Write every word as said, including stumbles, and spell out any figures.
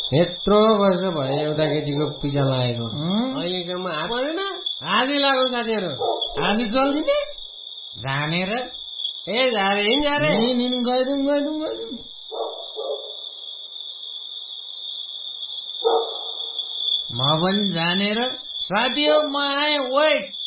यत्रो वर्ष भयो एउटा केटीको पिछा लागेको अहिलेसम्म हात परेन। आजै लागौ साथीहरू, आज चल्दिने जानेर ए झारे हिँड झारे गइदौँ गइदौँ गइदौँ। म पनि जानेर साथी हो म आएँ वेट।